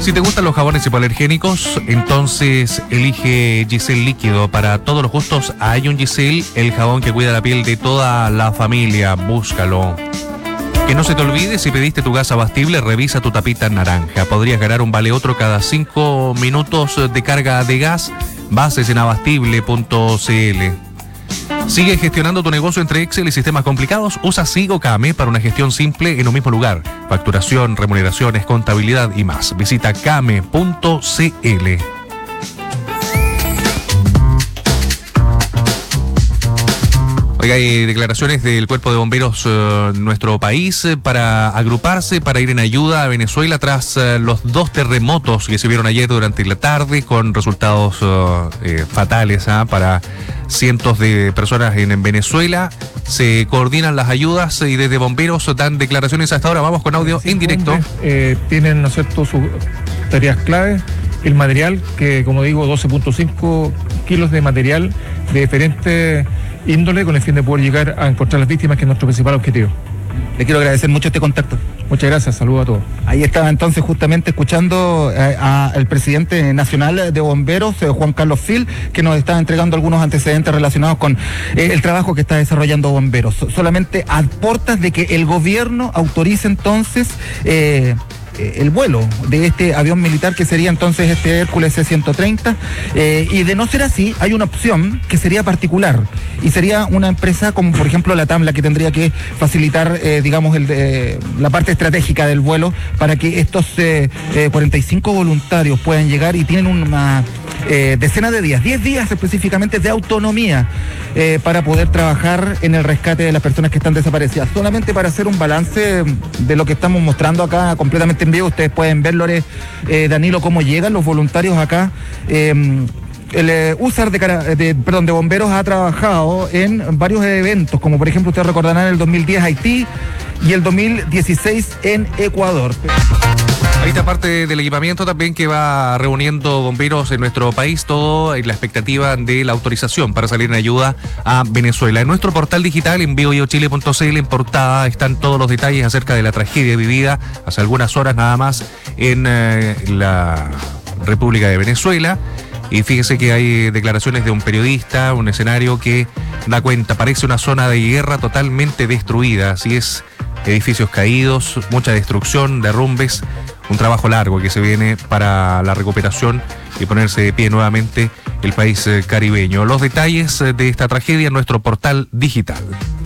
Si te gustan los jabones hipoalergénicos, entonces elige Giselle Líquido. Para todos los gustos hay un Giselle, el jabón que cuida la piel de toda la familia. Búscalo. Que no se te olvide, si pediste tu gas abastible, revisa tu tapita naranja. Podrías ganar un vale otro cada 5 minutos de carga de gas. Bases en abastible.cl. Sigue gestionando tu negocio entre Excel y sistemas complicados. Usa Sigo Kame para una gestión simple en un mismo lugar. Facturación, remuneraciones, contabilidad y más. Visita kame.cl. Oiga, hay declaraciones del Cuerpo de Bomberos en nuestro país para agruparse, para ir en ayuda a Venezuela tras los 2 terremotos que se vieron ayer durante la tarde con resultados fatales para cientos de personas en Venezuela. Se coordinan las ayudas y desde bomberos dan declaraciones hasta ahora. Vamos con audio en directo. Tienen, ¿no es cierto?, sus tareas claves. El material, que como digo, 12.5 kilos de material de diferentes índole con el fin de poder llegar a encontrar las víctimas, que es nuestro principal objetivo. Le quiero agradecer mucho este contacto. Muchas gracias, saludos a todos. Ahí estaba entonces justamente escuchando al presidente nacional de bomberos, Juan Carlos Fil, que nos está entregando algunos antecedentes relacionados con el trabajo que está desarrollando bomberos. Solamente a portas de que el gobierno autorice entonces el vuelo de este avión militar, que sería entonces este Hércules C-130, y de no ser así, hay una opción que sería particular, y sería una empresa como por ejemplo la TAM, la que tendría que facilitar, digamos, la parte estratégica del vuelo, para que estos 45 voluntarios puedan llegar, y tienen una decena de días, 10 días específicamente de autonomía, para poder trabajar en el rescate de las personas que están desaparecidas. Solamente para hacer un balance de lo que estamos mostrando acá completamente en vivo, ustedes pueden ver, Lore, Danilo, cómo llegan los voluntarios acá. El USAR de bomberos ha trabajado en varios eventos, como por ejemplo ustedes recordarán el 2010 Haití y el 2016 en Ecuador. Ahí está parte del equipamiento también que va reuniendo bomberos en nuestro país, todo en la expectativa de la autorización para salir en ayuda a Venezuela. En nuestro portal digital, en biochile.cl, en portada, están todos los detalles acerca de la tragedia vivida hace algunas horas nada más en la República de Venezuela. Y fíjese que hay declaraciones de un periodista, un escenario que da cuenta, parece una zona de guerra totalmente destruida, así es, edificios caídos, mucha destrucción, derrumbes, un trabajo largo que se viene para la recuperación y ponerse de pie nuevamente el país caribeño. Los detalles de esta tragedia en nuestro portal digital.